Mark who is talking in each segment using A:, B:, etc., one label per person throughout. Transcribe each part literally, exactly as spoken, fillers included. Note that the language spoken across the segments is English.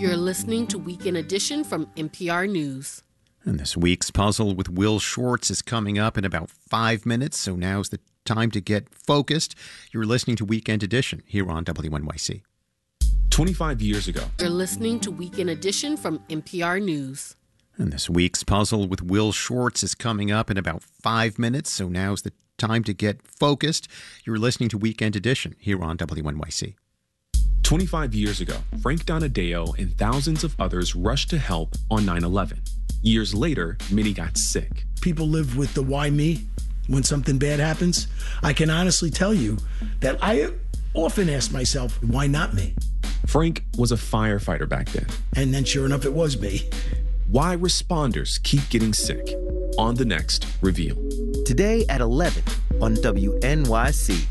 A: You're listening to Weekend Edition from N P R News.
B: And this week's puzzle with Will Shortz is coming up in about five minutes, so now's the time to get focused. You're listening to Weekend Edition here on W N Y C.
C: twenty-five years ago.
A: You're listening to Weekend Edition from N P R News.
B: And this week's puzzle with Will Shortz is coming up in about five minutes, so now's the time to get focused. You're listening to Weekend Edition here on W N Y C.
C: twenty-five years ago, Frank Donadeo and thousands of others rushed to help on nine eleven. Years later, many got sick.
D: People live with the why me when something bad happens. I can honestly tell you that I often ask myself, why not me?
C: Frank was a firefighter back then.
D: And then sure enough, it was me.
C: Why responders keep getting sick on the next Reveal.
E: Today at eleven on W N Y C.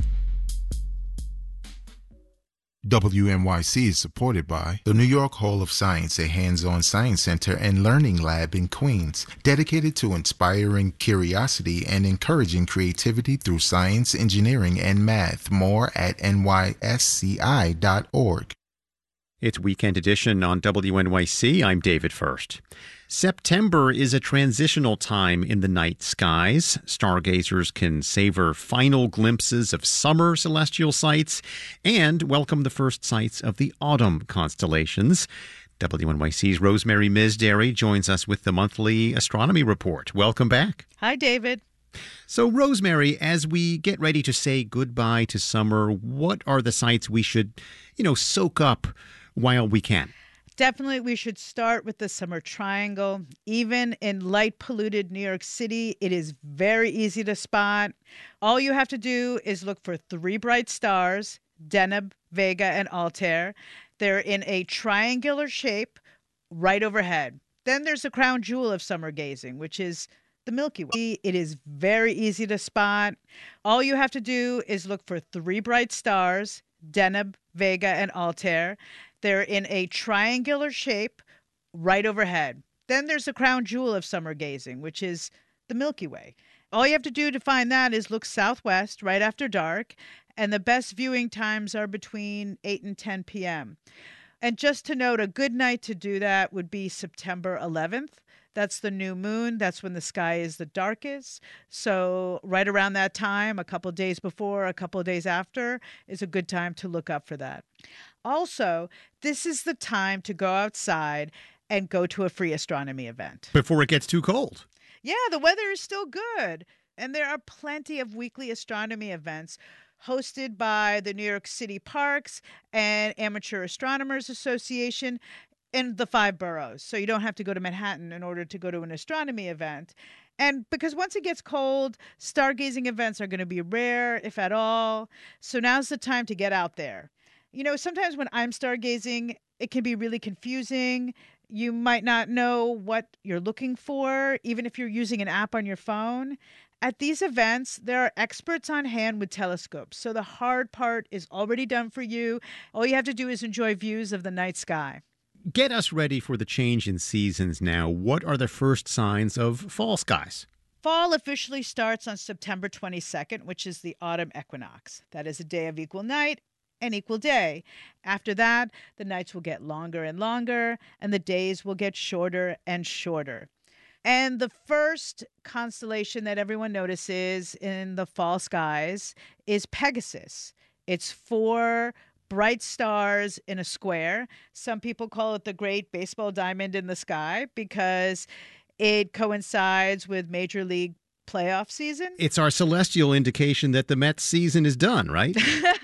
F: W N Y C is supported by the New York Hall of Science, a hands-on science center and learning lab in Queens, dedicated to inspiring curiosity and encouraging creativity through science, engineering, and math. More at N Y S C I dot org.
B: It's Weekend Edition on W N Y C. I'm David First. September is a transitional time in the night skies. Stargazers can savor final glimpses of summer celestial sights and welcome the first sights of the autumn constellations. W N Y C's Rosemary Misdary joins us with the monthly astronomy report. Welcome back.
G: Hi, David.
B: So, Rosemary, as we get ready to say goodbye to summer, what are the sights we should, you know, soak up while we can?
G: Definitely, we should start with the summer triangle. Even in light polluted New York City, it is very easy to spot. All you have to do is look for three bright stars, Deneb, Vega, and Altair. They're in a triangular shape right overhead. Then there's the crown jewel of summer gazing, which is the Milky Way. It is very easy to spot. All you have to do is look for three bright stars, Deneb, Vega, and Altair. They're in a triangular shape right overhead. Then there's the crown jewel of summer gazing, which is the Milky Way. All you have to do to find that is look southwest right after dark, and the best viewing times are between eight and ten p.m. And just to note, a good night to do that would be September eleventh. That's the new moon. That's when the sky is the darkest. So right around that time, a couple of days before, a couple of days after, is a good time to look up for that. Also, this is the time to go outside and go to a free astronomy event.
B: Before it gets too cold.
G: Yeah, the weather is still good. And there are plenty of weekly astronomy events hosted by the New York City Parks and Amateur Astronomers Association in the five boroughs. So you don't have to go to Manhattan in order to go to an astronomy event. And because once it gets cold, stargazing events are going to be rare, if at all. So now's the time to get out there. You know, sometimes when I'm stargazing, it can be really confusing. You might not know what you're looking for, even if you're using an app on your phone. At these events, there are experts on hand with telescopes. So the hard part is already done for you. All you have to do is enjoy views of the night sky.
B: Get us ready for the change in seasons now. What are the first signs of fall skies?
G: Fall officially starts on September twenty-second, which is the autumn equinox. That is a day of equal night and equal day. After that, the nights will get longer and longer, and the days will get shorter and shorter. And the first constellation that everyone notices in the fall skies is Pegasus. It's four bright stars in a square. Some people call it the great baseball diamond in the sky because it coincides with Major League playoff season.
B: It's our celestial indication that the Mets season is done, right?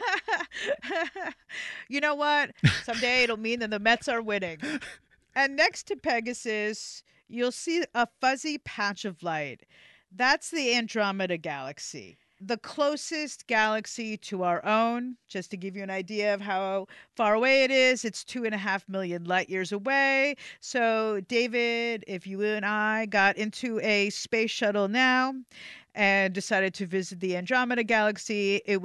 G: You know what? Someday it'll mean that the Mets are winning. And next to Pegasus, you'll see a fuzzy patch of light. That's the Andromeda Galaxy. The closest galaxy to our own, just to give you an idea of how far away it is, it's two and a half million light years away. So, David, if you and I got into a space shuttle now and decided to visit the Andromeda Galaxy, it